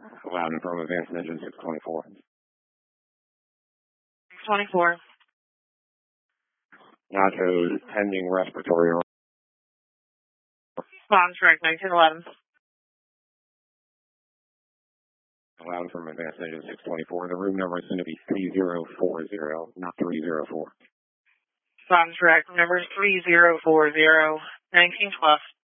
Loudon from Advanced Engine 624. 624. Nachos pending respiratory. Bottom track 1911. Loudon from Advanced Engine 624. The room number is going to be 3040, not 304. Bottom track number 3040, 1912.